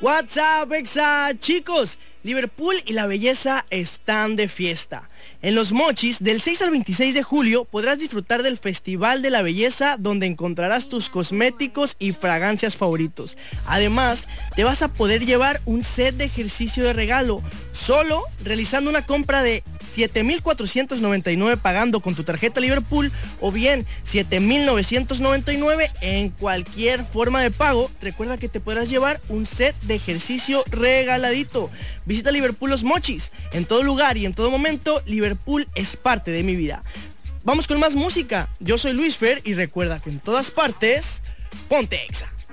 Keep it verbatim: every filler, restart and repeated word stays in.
What's up, Exa? Chicos, Liverpool y la belleza están de fiesta. En Los Mochis, del seis al veintiséis de julio, podrás disfrutar del Festival de la Belleza, donde encontrarás tus cosméticos y fragancias favoritos. Además, te vas a poder llevar un set de ejercicio de regalo, solo realizando una compra de siete mil cuatrocientos noventa y nueve pagando con tu tarjeta Liverpool, o bien siete mil novecientos noventa y nueve en cualquier forma de pago. Recuerda que te podrás llevar un set de ejercicio regaladito. Visita Liverpool Los Mochis. En todo lugar y en todo momento, Liverpool es parte de mi vida. Vamos con más música. Yo soy Luis Fer y recuerda que en todas partes, ponte Exa.